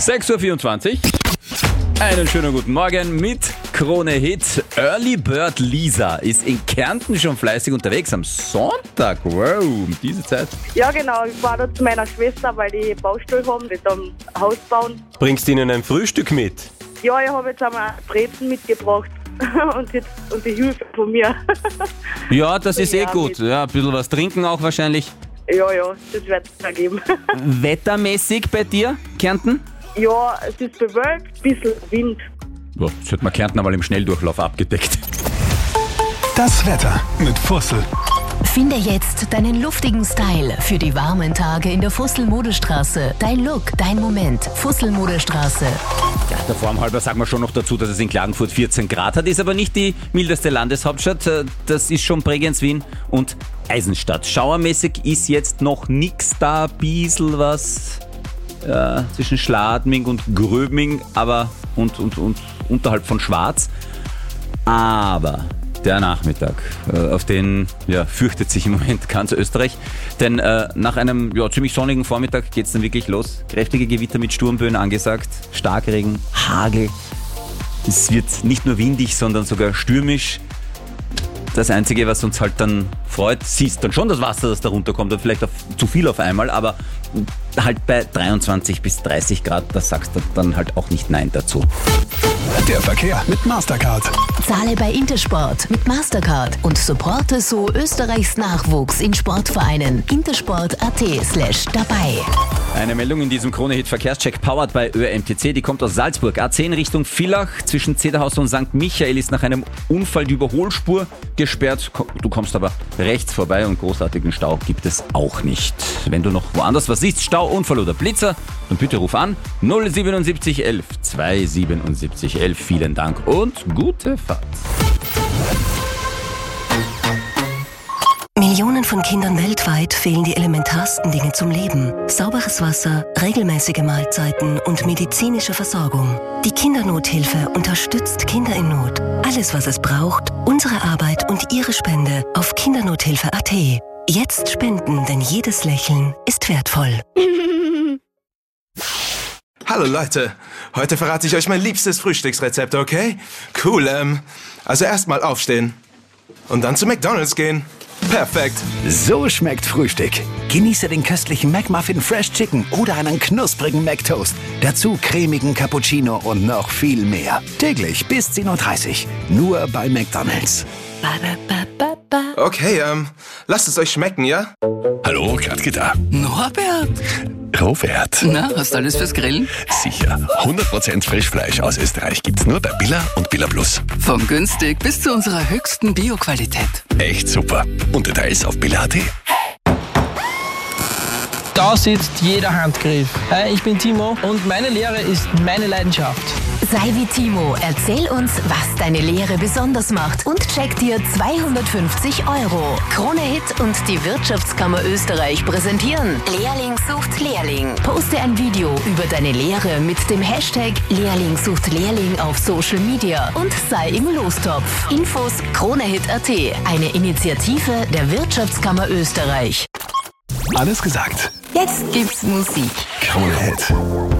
6:24 Uhr. Einen schönen guten Morgen mit Krone Hit. Early Bird Lisa ist in Kärnten schon fleißig unterwegs am Sonntag. Wow, um diese Zeit. Ja, genau. Ich war da zu meiner Schwester, weil die Baustelle haben, die da ein Haus bauen. Bringst du ihnen ein Frühstück mit? Ja, ich habe jetzt einmal Brezen mitgebracht und die Hilfe von mir. Ja, das ist gut. Ja, ein bisschen was trinken auch wahrscheinlich. Ja, das wird es ergeben. Wettermäßig bei dir, Kärnten? Ja, es ist bewölkt, ein bisschen Wind. Ja, das hat man Kärnten einmal im Schnelldurchlauf abgedeckt. Das Wetter mit Fussel. Finde jetzt deinen luftigen Style für die warmen Tage in der Fussel-Modestraße. Dein Look, dein Moment. Fussel-Modestraße. Ja, der Form halber sagen wir schon noch dazu, dass es in Klagenfurt 14 Grad hat. Ist aber nicht die mildeste Landeshauptstadt. Das ist schon Bregenz, Wien und Eisenstadt. Schauermäßig ist jetzt noch nichts da. Ein bisschen was zwischen Schladming und Gröbming, aber und unterhalb von Schwarz. Aber der Nachmittag, auf den fürchtet sich im Moment ganz Österreich. Denn nach einem ziemlich sonnigen Vormittag geht es dann wirklich los. Kräftige Gewitter mit Sturmböen angesagt, Starkregen, Hagel. Es wird nicht nur windig, sondern sogar stürmisch. Das Einzige, was uns halt dann freut, siehst dann schon das Wasser, das da runterkommt, und vielleicht zu viel auf einmal, aber halt bei 23 bis 30 Grad, da sagst du dann halt auch nicht Nein dazu. Der Verkehr mit Mastercard. Zahle bei Intersport mit Mastercard und supporte so Österreichs Nachwuchs in Sportvereinen. intersport.at/dabei. Eine Meldung in diesem Krone-Hit Verkehrscheck powered bei ÖMTC, die kommt aus Salzburg. A10 Richtung Villach zwischen Zederhaus und St. Michael ist nach einem Unfall die Überholspur gesperrt. Du kommst aber rechts vorbei und großartigen Stau gibt es auch nicht. Wenn du noch woanders was siehst, Stau, Unfall oder Blitzer, dann bitte ruf an 077 11 277 11. Vielen Dank und gute Fahrt. Millionen von Kindern weltweit fehlen die elementarsten Dinge zum Leben. Sauberes Wasser, regelmäßige Mahlzeiten und medizinische Versorgung. Die Kindernothilfe unterstützt Kinder in Not. Alles, was es braucht, unsere Arbeit und Ihre Spende auf kindernothilfe.at. Jetzt spenden, denn jedes Lächeln ist wertvoll. Hallo Leute, heute verrate ich euch mein liebstes Frühstücksrezept, okay? Cool, also erstmal aufstehen und dann zu McDonald's gehen. Perfekt. So schmeckt Frühstück. Genieße den köstlichen McMuffin Fresh Chicken oder einen knusprigen McToast. Dazu cremigen Cappuccino und noch viel mehr. Täglich bis 10:30 Uhr. Nur bei McDonald's. Okay, lasst es euch schmecken, ja? Hallo, Katke da. Norbert? Robert. Na, hast du alles fürs Grillen? Sicher. 100% Frischfleisch aus Österreich gibt's nur bei Billa und Billa Plus. Vom günstig bis zu unserer höchsten Bio-Qualität. Echt super. Und Details auf billa.at. Da sitzt jeder Handgriff. Hi, ich bin Timo und meine Lehre ist meine Leidenschaft. Sei wie Timo, erzähl uns, was deine Lehre besonders macht und check dir 250 €. Krone Hit und die Wirtschaftskammer Österreich präsentieren Lehrling sucht Lehrling. Poste ein Video über deine Lehre mit dem Hashtag Lehrling sucht Lehrling auf Social Media und sei im Lostopf. Infos kronehit.at, eine Initiative der Wirtschaftskammer Österreich. Alles gesagt. Jetzt gibt's Musik. Krone Hit.